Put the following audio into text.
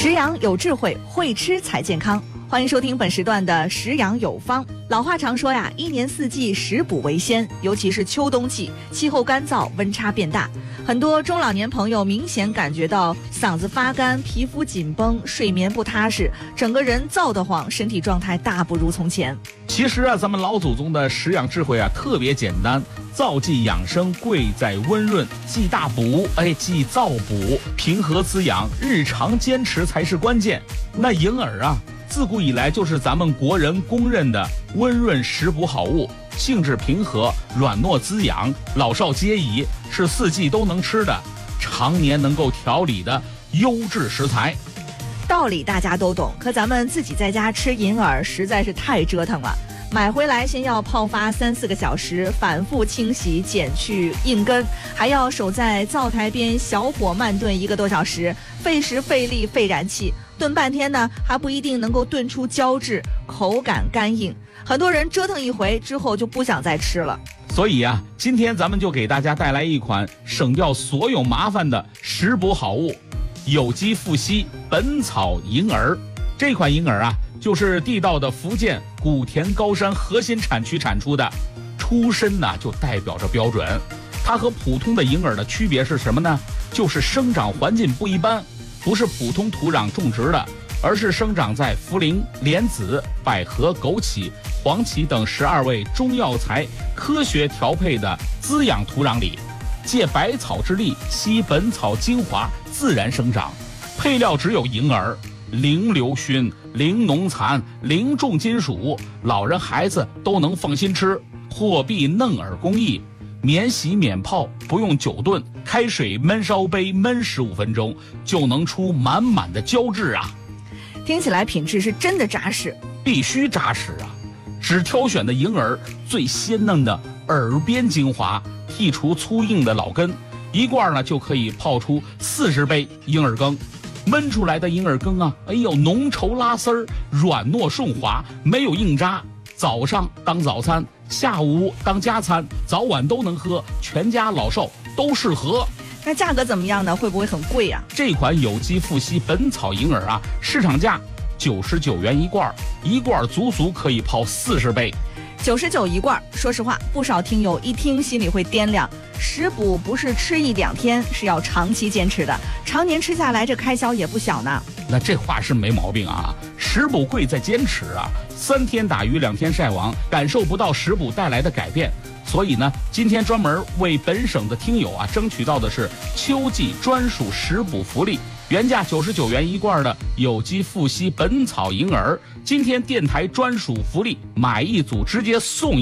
食养有智慧，会吃才健康。欢迎收听本时段的食养有方。老话常说呀，一年四季食补为先，尤其是秋冬季，气候干燥，温差变大，很多中老年朋友明显感觉到嗓子发干、皮肤紧绷、睡眠不踏实，整个人燥得慌，身体状态大不如从前。 其实啊，咱们老祖宗的食养智慧啊特别简单，燥剂养生贵在温润，忌大补，忌燥补，平和滋养，日常坚持才是关键。那银耳啊，自古以来就是咱们国人公认的温润食补好物，性质平和，软糯滋养，老少皆宜，是四季都能吃的，常年能够调理的优质食材。 道理大家都懂，可咱们自己在家吃银耳实在是太折腾了。买回来先要泡发3-4个小时，反复清洗剪去硬根，还要守在灶台边小火慢炖1个多小时，费时费力费燃气，炖半天呢还不一定能够炖出胶质，口感干硬，很多人折腾一回之后就不想再吃了。 所以啊，今天咱们就给大家带来一款省掉所有麻烦的食补好物——有机富硒本草银耳。这款银耳啊，就是地道的福建古田高山核心产区产出的，出身呢就代表着标准。它和普通的银耳的区别是什么呢？就是生长环境不一般，不是普通土壤种植的，而是生长在茯苓、莲子、百合、枸杞、黄芪等12味中药材科学调配的滋养土壤里，借百草之力，吸本草精华，自然生长。配料只有银耳，零硫熏、零农残、零重金属，老人孩子都能放心吃。货币嫩耳工艺，免洗免泡，不用久炖，开水焖烧杯焖15分钟，就能出满满的胶质啊！ 听起来品质是真的扎实， 必须扎实啊！只挑选的银耳最鲜嫩的耳边精华，剔除粗硬的老根，一罐呢就可以泡出40杯银耳羹。焖出来的银耳羹啊，浓稠拉丝儿，软糯顺滑，没有硬渣。早上当早餐，下午当加餐，早晚都能喝，全家老少都适合。 那价格怎么样呢？会不会很贵啊？ 这款有机富硒本草银耳啊，市场价99元一罐，一罐足足可以泡40杯。 99一罐，说实话，不少听友一听心里会掂量，食补不是吃1-2天，是要长期坚持的，常年吃下来这开销也不小呢。 那这话是没毛病啊，食补贵在坚持啊，3天打鱼2天晒网，感受不到食补带来的改变。所以呢，今天专门为本省的听友啊争取到的是秋季专属食补福利，原价99元一罐的有机富硒本草银耳，今天电台专属福利，买一组直接送